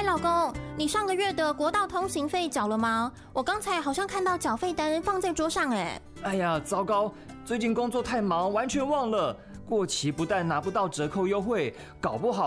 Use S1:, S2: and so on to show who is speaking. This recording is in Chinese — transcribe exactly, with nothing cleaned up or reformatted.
S1: 老公，你上个月的国道通行费缴了吗？我刚才好像看到缴费单放在桌上哎。
S2: 哎呀，糟糕，最近工作太忙，完全忘了。过期不但拿不到折扣优惠，搞不好